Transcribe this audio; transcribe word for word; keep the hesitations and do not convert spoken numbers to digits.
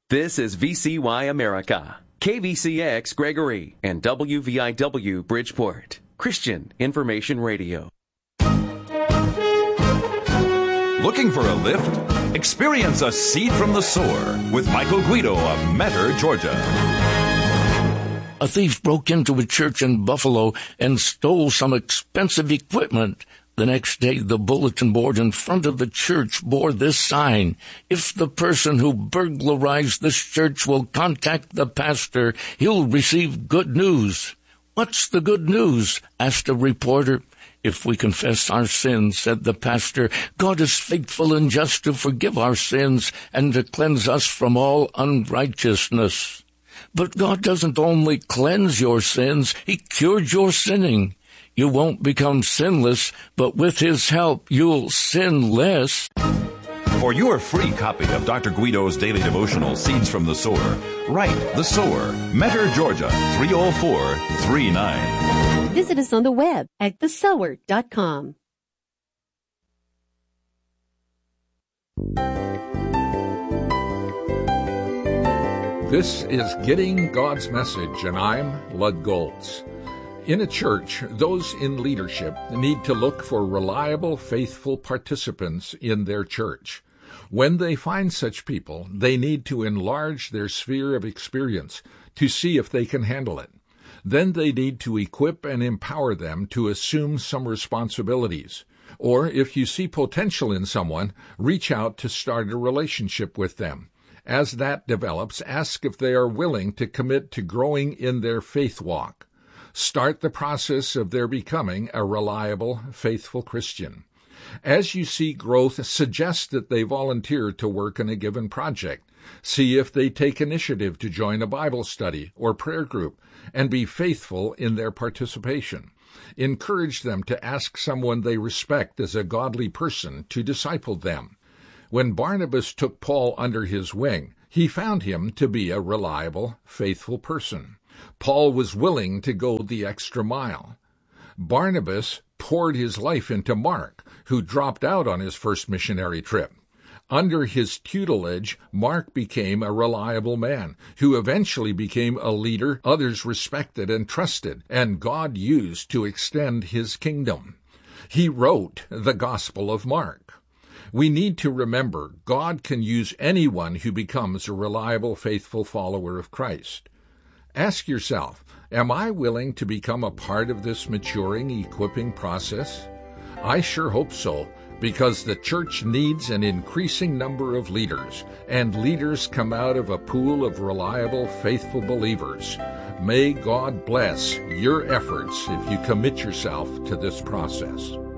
This is V C Y America, K V C X Gregory, and W V I W Bridgeport, Christian Information Radio. Looking for a lift? Experience a seed from the sower with Michael Guido of Metter, Georgia. A thief broke into a church in Buffalo and stole some expensive equipment. The next day, the bulletin board in front of the church bore this sign: "If the person who burglarized this church will contact the pastor, he'll receive good news." "What's the good news?" asked a reporter. "If we confess our sins," said the pastor, "God is faithful and just to forgive our sins and to cleanse us from all unrighteousness." But God doesn't only cleanse your sins, He cured your sinning. You won't become sinless, but with His help, you'll sin less. For your free copy of Doctor Guido's daily devotional, Seeds from the Sower, write The Sower, Metter, Georgia, three oh four three nine. Visit us on the web at the sower dot com. This is Getting God's Message, and I'm Lud Goltz. In a church, those in leadership need to look for reliable, faithful participants in their church. When they find such people, they need to enlarge their sphere of experience to see if they can handle it. Then they need to equip and empower them to assume some responsibilities. Or, if you see potential in someone, reach out to start a relationship with them. As that develops, ask if they are willing to commit to growing in their faith walk. Start the process of their becoming a reliable, faithful Christian. As you see growth, suggest that they volunteer to work on a given project. See if they take initiative to join a Bible study or prayer group, and be faithful in their participation. Encourage them to ask someone they respect as a godly person to disciple them. When Barnabas took Paul under his wing, he found him to be a reliable, faithful person. Paul was willing to go the extra mile. Barnabas poured his life into Mark, who dropped out on his first missionary trip. Under his tutelage, Mark became a reliable man, who eventually became a leader others respected and trusted, and God used to extend His kingdom. He wrote the Gospel of Mark. We need to remember God can use anyone who becomes a reliable, faithful follower of Christ. Ask yourself, am I willing to become a part of this maturing, equipping process? I sure hope so, because the church needs an increasing number of leaders, and leaders come out of a pool of reliable, faithful believers. May God bless your efforts if you commit yourself to this process.